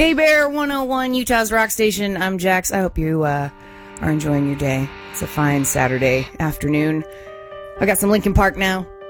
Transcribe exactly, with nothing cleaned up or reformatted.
K-Bear one oh one, Utah's rock station. I'm Jax. I hope you uh, are enjoying your day. It's a fine Saturday afternoon. I got some Linkin Park now.